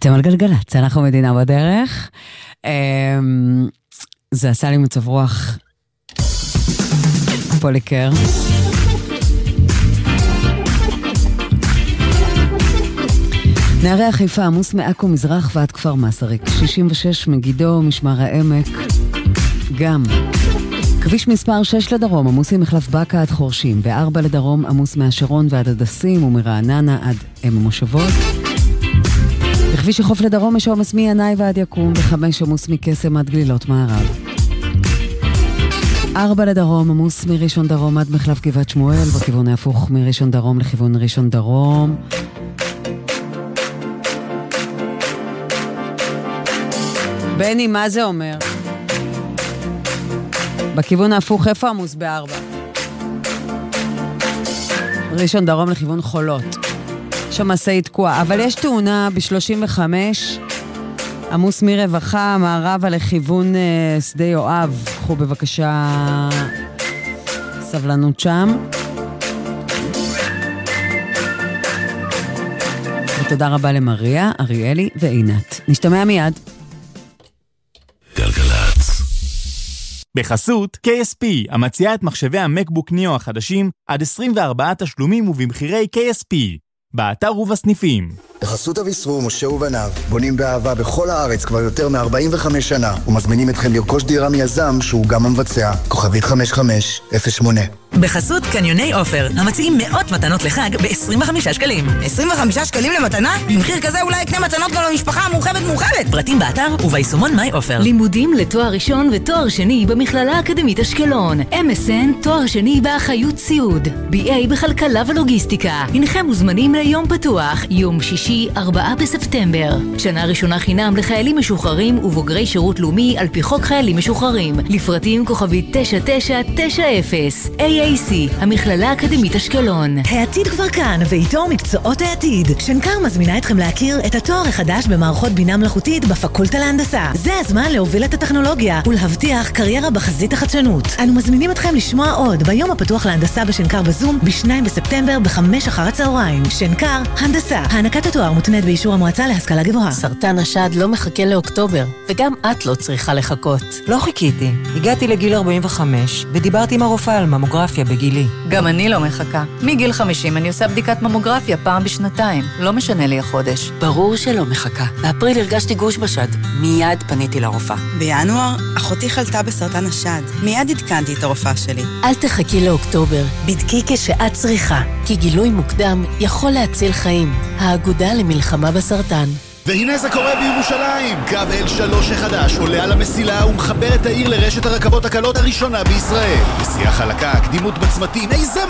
אתם על גלגלצ, אנחנו מדינה בדרך. זה עשה לי מצב רוח פוליקר. נערי החיפה עמוס מעכו מזרח ועד כפר מסריק, 66 מגידו, משמר העמק, גם. כביש מספר 6 לדרום עמוס ממחלף בקה עד חורשים, ב4 לדרום עמוס מהשרון ועד הדסים ומרעננה עד אם המושבות. בכביש החוף לדרום יש עומס מינאי ועד יקום, ב5 עמוס מקסם עד גלילות מערב. 4 לדרום עמוס מראשון דרום עד מחלף גבעת שמואל, בכיוון ההפוך מראשון דרום לכיוון ראשון דרום. בני, מה זה אומר? בכיוון ההפוך, איפה עמוס ב4? ראשון דרום לכיוון חולות. שם מסעי תקוע, אבל יש תאונה ב35, עמוס מרווחה, מערבה לכיוון שדה יואב. קחו בבקשה סבלנות שם. ותודה רבה למריה, אריאלי ועינת. נשתמע מיד. גלגלצ. בחסות KSP, המציעה את מחשבי המקבוק ניו החדשים עד 24 תשלומים ובמחירי KSP. באתר ובסניפים. בחסות אביסרור, משה ובניו, בונים באהבה בכל הארץ כבר יותר מ-45 שנה, ומזמינים אתכם לרכוש דירה מיזם שהוא גם המבצע. כוכבית 5508. בחסות קניוני אופר, המציעים מאות מתנות לחג ב-25 שקלים. 25 שקלים למתנה? במחיר כזה אולי יקנה מתנות גם למשפחה המורחבת. פרטים באתר וביישומון מיי אופר. לימודים לתואר ראשון ותואר שני במכללה האקדמית אשקלון. MSN, תואר שני באחריות סיעוד. BA בכלכלה ולוגיסטיקה. הנכם מוזמנים ליום פתוח, יום שישי 4 בספטמבר. שנה ראשונה חינם לחיילים משוחררים ובוגרי שירות לאומי על פי חוק חיילים משוחררים. לפרטים כוכבית 9990. AAC, המכללה האקדמית אשקלון. העתיד כבר כאן, ואיתו מקצועות העתיד. שנקר מזמינה אתכם להכיר את התואר החדש במערכות בינה מלאכותית בפקולטה להנדסה. זה הזמן להוביל את הטכנולוגיה ולהבטיח קריירה בחזית החדשנות. אנו מזמינים אתכם לשמוע עוד ביום הפתוח להנדסה בשנקר בזום ב2 בספטמבר ב5 אחר הצהריים. שנקר, הנדסה. הענקת התואר מותנית באישור המועצה להשכלה גבוהה. סרטן השד לא מחכה לאוקטובר, וגם את לא צריכה לחכות. לא חיכיתי. הגעתי לגיל 45 ודיברתי עם הרופאה על ממוגרפיה בגילי. גם אני לא מחכה. מגיל 50 אני עושה בדיקת ממוגרפיה פעם בשנתיים. לא משנה לי החודש. ברור שלא מחכה. באפריל הרגשתי גוש בשד. מיד פניתי לרופאה. בינואר, אחותי חלתה בסרטן השד. מיד עדכנתי את הרופאה שלי. אל תחכי לאוקטובר. בדקי כשאת צריכה. כי גילוי מוקדם יכול להציל חיים. האגודה למלחמה בסרטן. והנה זה קורה בירושלים. קו L3 החדש עולה על המסילה ומחבר את העיר לרשת הרכבות הקלות הראשונה בישראל. נסיעה חלקה, קדימות בצמתים, איזה